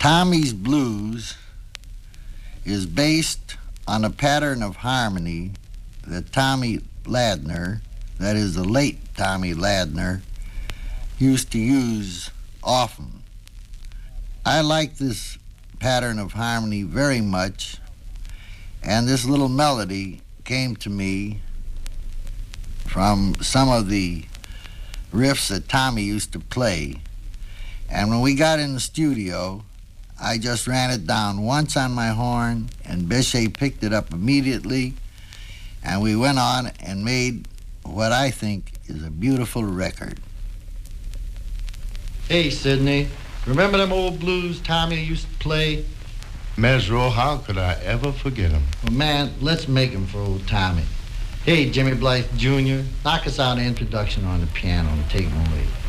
Tommy's Blues is based on a pattern of harmony that Tommy Ladner, that is the late Tommy Ladner, used to use often. I like this pattern of harmony very much, and this little melody came to me from some of the riffs that Tommy used to play. And when we got in the studio, I just ran it down once on my horn, and Bechet picked it up immediately, and we went on and made what I think is a beautiful record. Hey, Sidney, remember them old blues Tommy used to play? Mesro, how could I ever forget him? Well, man, let's make him for old Tommy. Hey, Jimmy Blythe Jr., knock us out an introduction on the piano and take him away.